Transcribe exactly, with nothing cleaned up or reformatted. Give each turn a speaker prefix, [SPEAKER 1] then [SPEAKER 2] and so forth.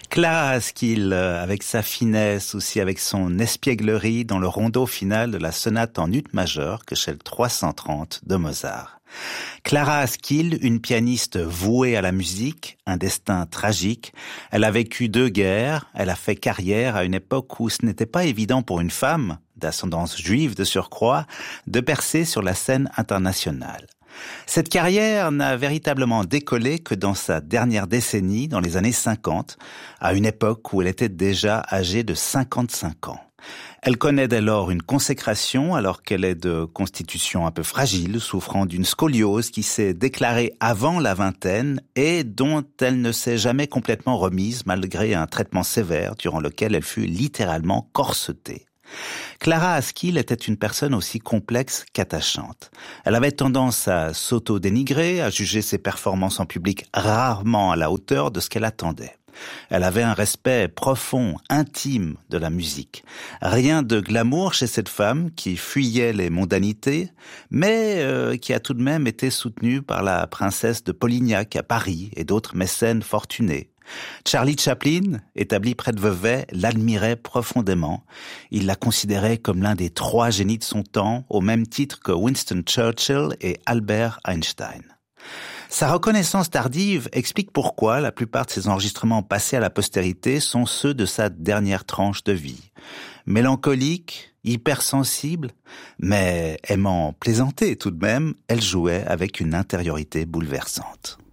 [SPEAKER 1] Clara Askill, avec sa finesse, aussi avec son espièglerie dans le rondo final de la sonate en ut majeur, Köchel trois cent trente de Mozart. Clara Askill, une pianiste vouée à la musique, un destin tragique. Elle a vécu deux guerres, elle a fait carrière à une époque où ce n'était pas évident pour une femme, d'ascendance juive de surcroît, de percer sur la scène internationale. Cette carrière n'a véritablement décollé que dans sa dernière décennie, dans les années cinquante, à une époque où elle était déjà âgée de cinquante-cinq ans. Elle connaît dès lors une consécration alors qu'elle est de constitution un peu fragile, souffrant d'une scoliose qui s'est déclarée avant la vingtaine et dont elle ne s'est jamais complètement remise malgré un traitement sévère durant lequel elle fut littéralement corsetée. Clara Askill était une personne aussi complexe qu'attachante. Elle avait tendance à s'auto-dénigrer, à juger ses performances en public rarement à la hauteur de ce qu'elle attendait. Elle avait un respect profond, intime de la musique. Rien de glamour chez cette femme qui fuyait les mondanités, mais euh, qui a tout de même été soutenue par la princesse de Polignac à Paris et d'autres mécènes fortunés. Charlie Chaplin, établi près de Vevey, l'admirait profondément. Il la considérait comme l'un des trois génies de son temps, au même titre que Winston Churchill et Albert Einstein. Sa reconnaissance tardive explique pourquoi la plupart de ses enregistrements passés à la postérité sont ceux de sa dernière tranche de vie. Mélancolique, hypersensible, mais aimant plaisanter tout de même, elle jouait avec une intériorité bouleversante.